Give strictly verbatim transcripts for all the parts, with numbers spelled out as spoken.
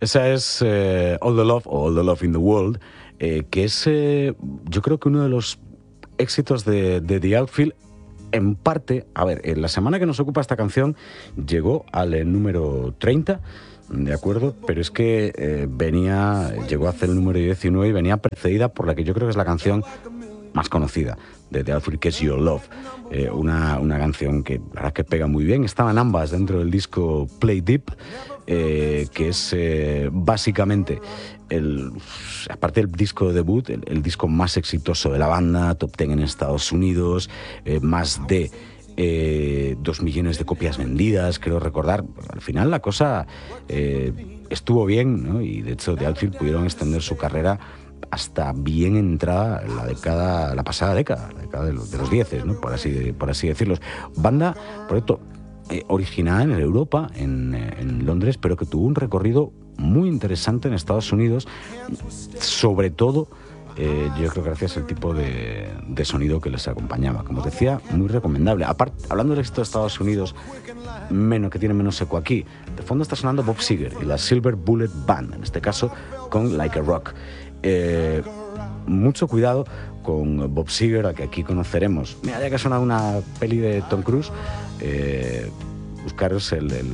Esa es eh, All the Love o All the Love in the World, eh, que es eh, yo creo que uno de los éxitos de, de The Outfield. En parte, a ver, en la semana que nos ocupa esta canción llegó al eh, número treinta, ¿de acuerdo? Pero es que eh, venía, llegó a hacer el número diecinueve y venía precedida por la que yo creo que es la canción más conocida de The Outfield, que es Your Love, eh, una, una canción que la verdad que pega muy bien. Estaban ambas dentro del disco Play Deep, eh, que es eh, básicamente el, aparte del disco de debut, el, el disco más exitoso de la banda, top ten en Estados Unidos, eh, más de eh, dos millones de copias vendidas, creo recordar. Al final la cosa eh, estuvo bien, ¿no? Y de hecho The Outfield pudieron extender su carrera hasta bien entrada la década, la pasada década, la década de los, de los dieces, ¿no? Por así, por así decirlo. Banda, proyecto eh, original en Europa, en, en Londres, pero que tuvo un recorrido muy interesante en Estados Unidos, sobre todo, eh, yo creo que gracias al tipo de, de sonido que les acompañaba. Como os decía, muy recomendable. Aparte, hablando del éxito de Estados Unidos, menos que tiene menos eco aquí, de fondo está sonando Bob Seger y la Silver Bullet Band, en este caso con Like a Rock. Eh, mucho cuidado con Bob Seger, a que aquí conoceremos. Mira, ya que suena una peli de Tom Cruise, eh, buscaros el, el,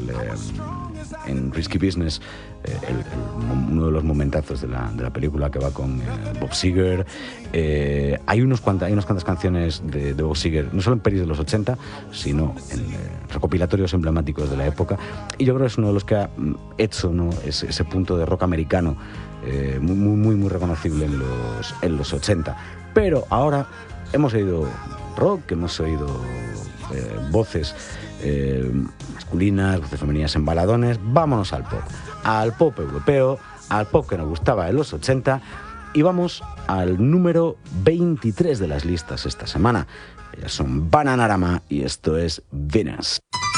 eh, en Risky Business eh, el, el, uno de los momentazos de la, de la película, que va con eh, Bob Seger. Eh, hay, unos cuanta, hay unas cuantas canciones de, de Bob Seger, no solo en pelis de los ochenta, sino en eh, recopilatorios emblemáticos de la época, y yo creo que es uno de los que ha hecho, ¿no?, ese, ese punto de rock americano Eh, muy, muy, muy reconocible en los, en los ochenta. Pero ahora hemos oído rock, hemos oído eh, voces eh, masculinas, voces femeninas en baladones. Vámonos al pop, al pop europeo, al pop que nos gustaba en los ochenta, y vamos al número veintitrés de las listas esta semana. Ellas son Bananarama y esto es Venus.